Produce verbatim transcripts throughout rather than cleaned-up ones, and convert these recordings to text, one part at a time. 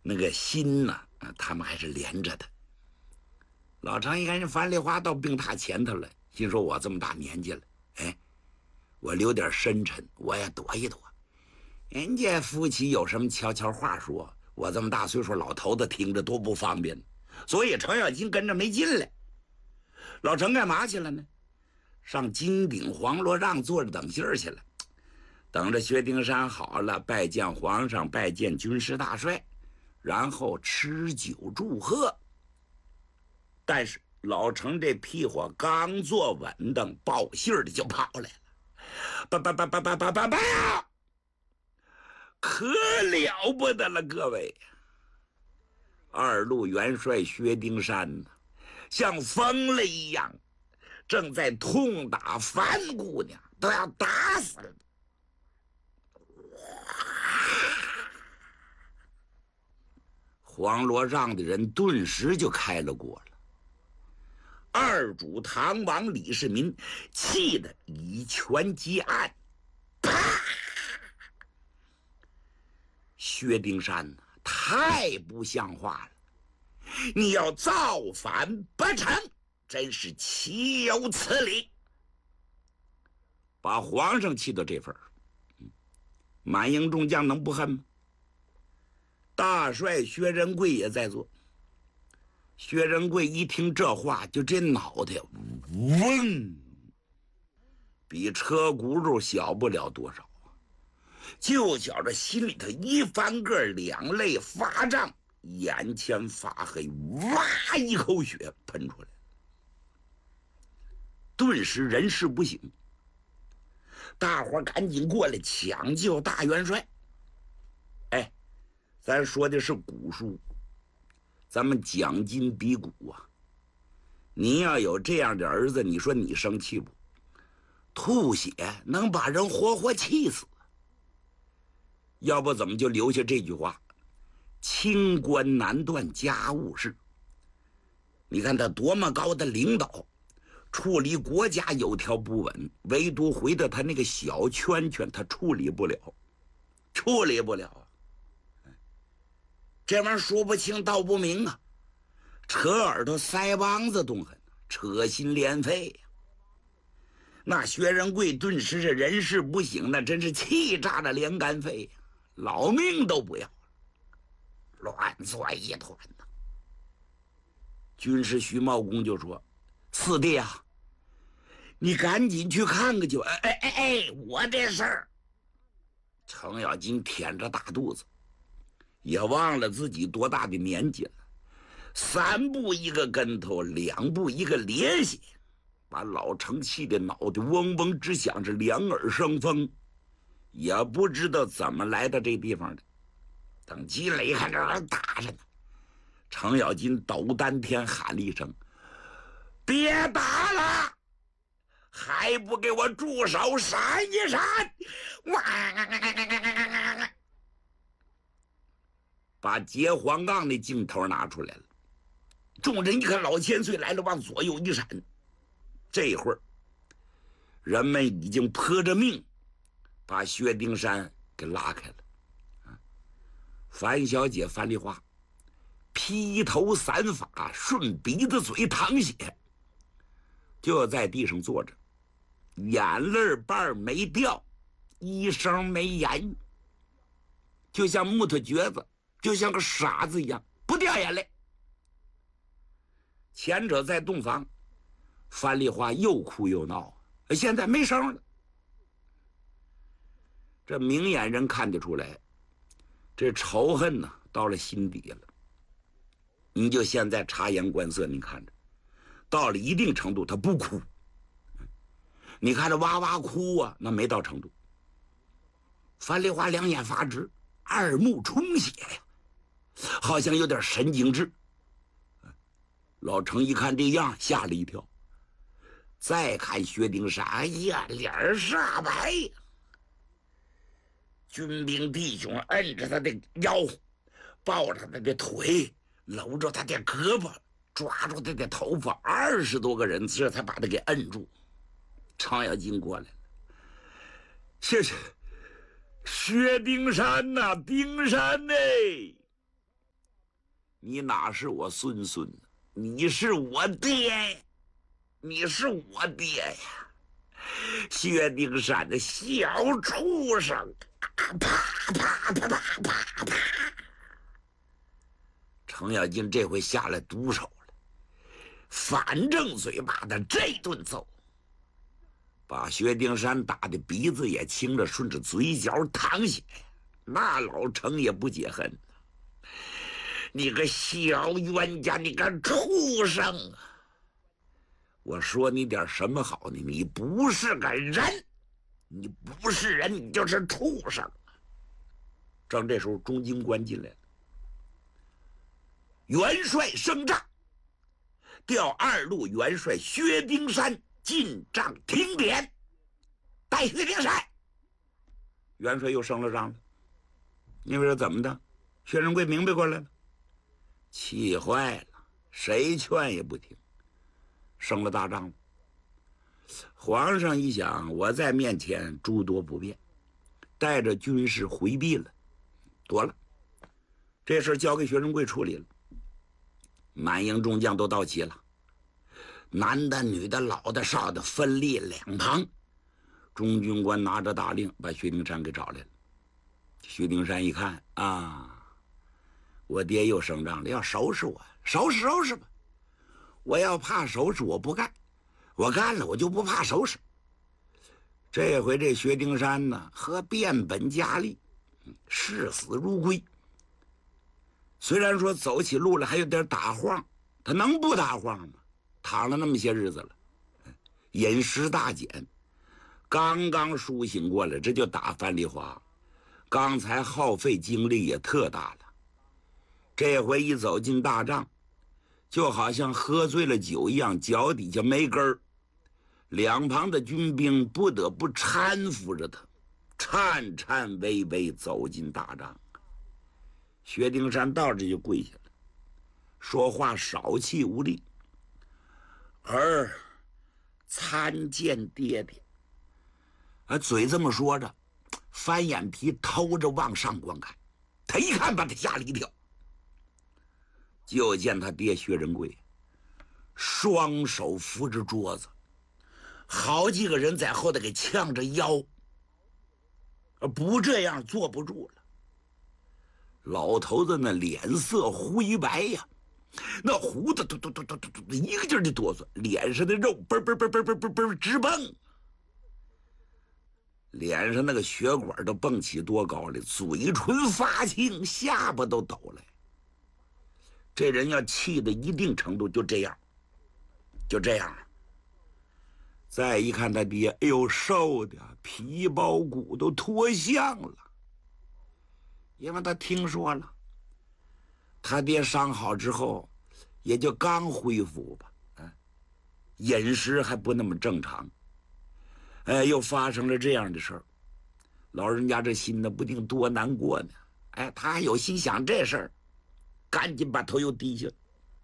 那个心呢，他们还是连着的。老程一看人樊梨花到病榻前头了，心说我这么大年纪了，哎，我留点深沉，我也躲一躲。人家夫妻有什么悄悄话说，我这么大岁数老头子听着多不方便。所以程咬金跟着没进来。老程干嘛去了呢？上金顶黄罗帐坐着等信儿去了，等着薛丁山好了，拜见皇上，拜见军师大帅，然后吃酒祝贺。但是老程这屁股刚坐稳当，报信儿的就跑来了，叭叭叭叭叭叭叭叭，可了不得了，各位！二路元帅薛丁山呢，像疯了一样，正在痛打樊姑娘，都要打死了。黄罗帐的人顿时就开了锅了。二主唐王李世民气得以拳击案，啪！薛丁山太不像话了！你要造反不成，真是岂有此理！把皇上气到这份儿，满营众将能不恨吗？大帅薛仁贵也在座。薛仁贵一听这话，就这脑袋嗡，比车轱辘小不了多少，就觉着心里头一翻个，两肋发胀，眼前发黑，哇，一口血喷出来，顿时人事不省。大伙赶紧过来抢救大元帅。哎，咱说的是古书，咱们讲今比古啊。你要有这样的儿子，你说你生气不？吐血能把人活活气死。要不怎么就留下这句话：清官难断家务事。你看他多么高的领导，处理国家有条不紊，唯独回到他那个小圈圈，他处理不了，处理不了啊！这玩意儿说不清道不明啊，扯耳朵腮帮子动狠，扯心连肺呀、啊！那薛仁贵顿时是人事不省，那真是气炸了连肝肺呀、啊，老命都不要了，乱作一团呐！军师徐茂公就说：“四弟啊，你赶紧去看看去！”哎哎哎哎，我这事儿。程咬金舔着大肚子，也忘了自己多大的年纪了，三步一个跟头，两步一个趔趄，把老程气的脑袋嗡嗡直响，是两耳生风，也不知道怎么来到这地方的。等进来一看，这还打着呢。程咬金抖丹田喊了一声：“别打了！还不给我住手，闪一闪！”哇！把截黄杠的镜头拿出来了。众人一看老千岁来了，往左右一闪，这会儿人们已经泼着命把薛丁山给拉开了。樊小姐樊梨花披头散发，顺鼻子嘴淌血，就在地上坐着，眼泪瓣没掉，一声没言，就像木头橛子，就像个傻子一样，不掉眼泪。前者在洞房，樊梨花又哭又闹，现在没声了。这明眼人看得出来，这仇恨呢到了心底了。你就现在察言观色，你看着到了一定程度他不哭，你看着哇哇哭啊，那没到程度。樊梨花两眼发直，二目充血呀，好像有点神经质。老程一看这样，吓了一跳。再看薛丁山，哎呀，脸煞白呀。军兵弟兄摁着他的腰，抱着他的腿，搂着他的胳膊，抓住他的头发，二十多个人这才把他给摁住。程咬金过来了，谢谢薛丁山呐、啊，丁山呢？ 你哪是我孙孙呢？你是我爹，你是我爹呀！薛丁山的小畜生，啪啪啪啪啪啪！程咬金这回下来毒手了，反正嘴把他这顿揍，把薛丁山打的鼻子也青了，顺着嘴角淌血。那老程也不解恨，你个小冤家，你个畜生啊！我说你点什么好呢？你不是个人，你不是人，你就是畜生。正这时候，中京官进来了，元帅升帐，调二路元帅薛丁山进帐听点。带薛丁山，元帅又升了帐了。你说怎么的？薛仁贵明白过来了，气坏了，谁劝也不听，升了大帐了。皇上一想，我在面前诸多不便，带着军士回避了，躲了。这事交给薛仁贵处理了。满营众将都到齐了，男的、女的、老的、少的分立两旁。中军官拿着大令，把薛丁山给找来了。薛丁山一看啊，我爹又升帐了，要收拾我，收拾收拾吧。我要怕收拾，我不干；我干了，我就不怕收拾。这回这薛丁山呢，和变本加厉，视死如归。虽然说走起路来还有点打晃，他能不打晃吗？躺了那么些日子了，饮食大减，刚刚苏醒过来，这就打樊梨花。刚才耗费精力也特大了，这回一走进大帐，就好像喝醉了酒一样，脚底下没根儿。两旁的军兵不得不搀扶着他，颤颤巍巍走进大帐。薛丁山到这就跪下了，说话少气无力，儿参见爹爹。啊，嘴这么说着，翻眼皮偷着往上观看，他一看把他吓了一跳。就见他爹薛仁贵双手扶着桌子，好几个人在后头给呛着腰，不这样坐不住了。老头子那脸色灰白呀，那胡子嘟嘟嘟嘟嘟嘟一个劲儿的哆嗦，脸上的肉嘣嘣嘣嘣嘣嘣嘣直蹦，脸上那个血管都蹦起多高了，嘴唇发青，下巴都抖了。这人要气到一定程度，就这样，就这样。再一看他爹，哎呦，瘦的皮包骨都脱相了。因为他听说了，他爹伤好之后，也就刚恢复吧，啊，饮食还不那么正常，哎，又发生了这样的事儿，老人家这心呢不定多难过呢。哎，他还有心想这事儿，赶紧把头又低下。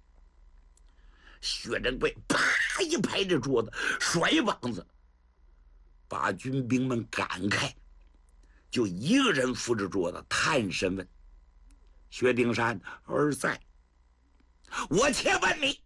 薛仁贵啪一拍这桌子，甩膀子，把军兵们赶开。就一个人扶着桌子，探身问：“薛丁山，儿在。我且问你，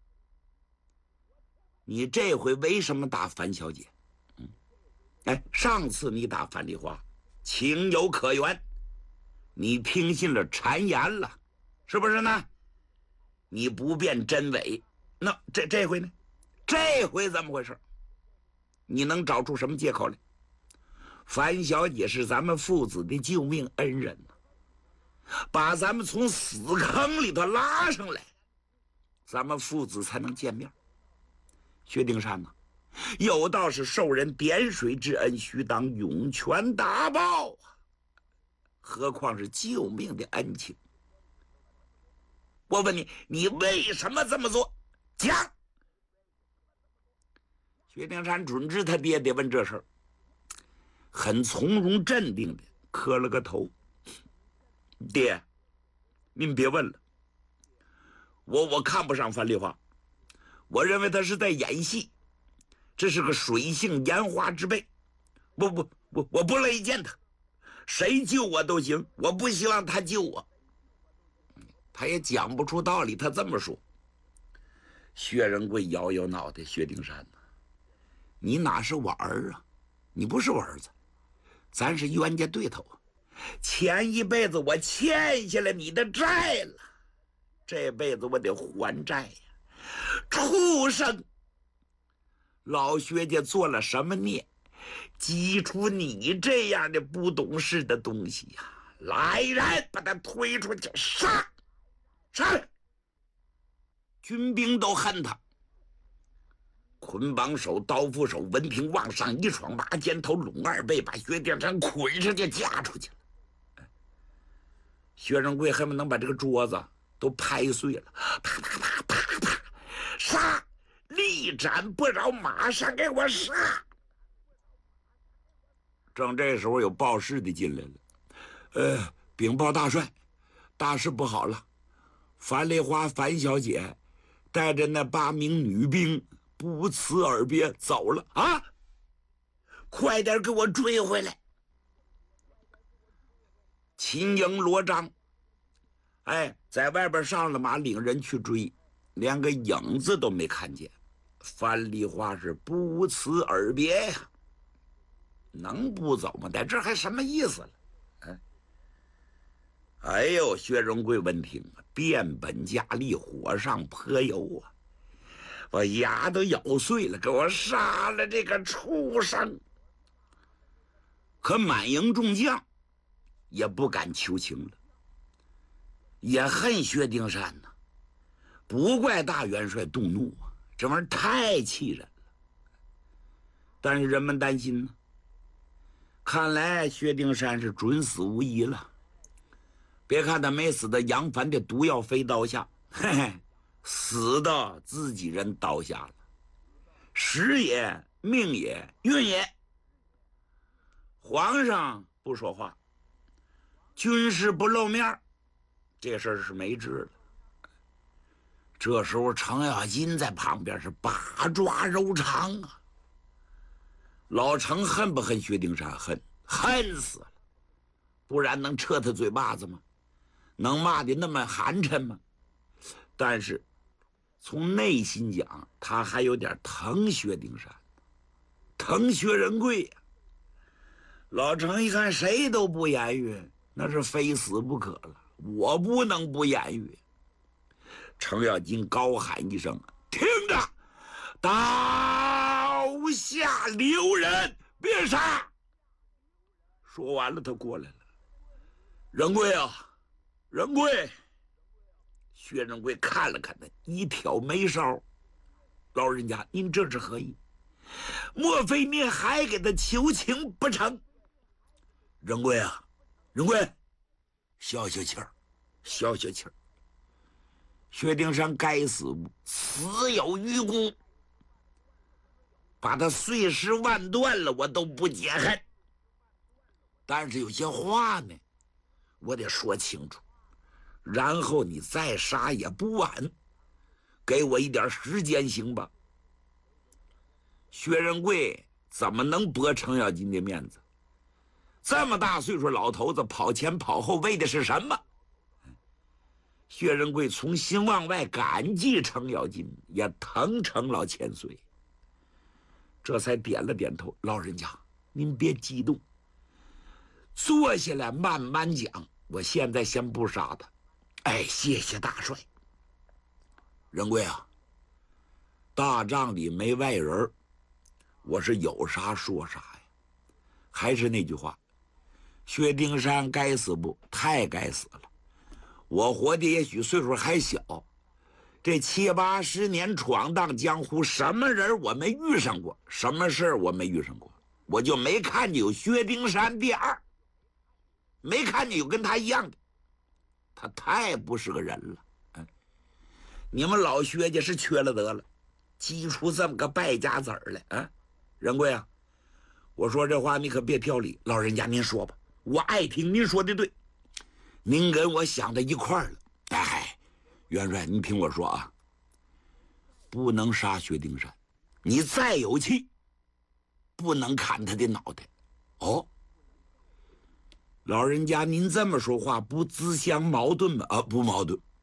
你这回为什么打樊小姐？嗯，哎，上次你打樊梨花，情有可原，你听信了谗言了，是不是呢？你不辨真伪，那这这回呢？这回怎么回事？你能找出什么借口来？樊小姐是咱们父子的救命恩人，把咱们从死坑里头拉上来，咱们父子才能见面。薛丁山呢，有道是受人点水之恩，须当涌泉大报啊，何况是救命的恩情。我问你，你为什么这么做？讲。薛丁山准知他爹得问这事儿，很从容镇定的磕了个头。爹，您别问了，我我看不上樊梨花，我认为他是在演戏，这是个水性杨花之辈，不不我我不乐意见他，谁救我都行，我不希望他救我。 他也讲不出道理。他这么说。薛仁贵摇摇脑袋：“薛丁山呐，你哪是我儿啊？你不是我儿子，咱是冤家对头啊！前一辈子我欠下了你的债了，这辈子我得还债呀！畜生！老薛家做了什么孽，激出你这样的不懂事的东西呀！来人，把他推出去杀！杀！”军兵都恨他，捆绑手、刀斧手文平往上一闯，马肩头拢二背，把薛丁山捆上去架出去了。薛仁贵恨不能把这个桌子都拍碎了，啪啪啪啪啪，杀！力斩不饶，马上给我杀！正这时候，有报事的进来了，呃，禀报大帅，大事不好了，樊梨花樊小姐带着那八名女兵不辞而别走了啊！快点给我追回来！秦营罗章，哎，在外边上了马，领人去追，连个影子都没看见。樊梨花是不辞而别呀，能不走吗？在这还什么意思了？嗯，哎呦，薛仁贵闻听啊，变本加厉，火上泼油啊！我牙都咬碎了，给我杀了这个畜生！可满营众将也不敢求情了，也恨薛丁山呐、啊。不怪大元帅动怒啊，这玩意儿太气人了。但是人们担心呢，看来薛丁山是准死无疑了。别看他没死在杨凡的毒药飞刀下，嘿嘿，死到自己人刀下了。时也，命也，运也。皇上不说话，军师不露面，这事儿是没治了。这时候程咬金在旁边是八爪揉肠啊。老程恨不恨薛丁山？恨，恨死了。不然能撤他嘴巴子吗？能骂的那么寒碜吗？但是从内心讲，他还有点疼薛丁山，疼薛仁贵呀、啊。老程一看谁都不言语，那是非死不可了，我不能不言语。程咬金高喊一声：“听着，刀下留人，别杀！”说完了，他过来了。仁贵啊，仁贵！薛仁贵看了看他，一挑眉梢：“老人家，您这是何意？莫非您还给他求情不成？”仁贵啊，仁贵，消消气儿，消消气儿。薛丁山该死，死有余辜，把他碎尸万段了，我都不解恨。但是有些话呢，我得说清楚，然后你再杀也不晚，给我一点时间行吧？薛仁贵怎么能驳程咬金的面子？这么大岁数老头子跑前跑后为的是什么？薛仁贵从心往外感激程咬金，也疼程老千岁，这才点了点头：“老人家，您别激动，坐下来慢慢讲。我现在先不杀他。”哎，谢谢大帅。仁贵啊，大帐里没外人，我是有啥说啥呀。还是那句话，薛丁山该死不？太该死了。我活的也许岁数还小，这七八十年闯荡江湖，什么人我没遇上过，什么事我没遇上过，我就没看见有薛丁山第二，没看见有跟他一样的，他太不是个人了。嗯，你们老薛家是缺了德了，激出这么个败家子儿来啊！仁贵啊，我说这话你可别挑理，老人家您说吧，我爱听，您说的对。您跟我想的一块儿了。哎，元帅，您听我说啊，不能杀薛丁山，你再有气，不能砍他的脑袋。哦，老人家，您这么说话不自相矛盾吗？啊，不矛盾，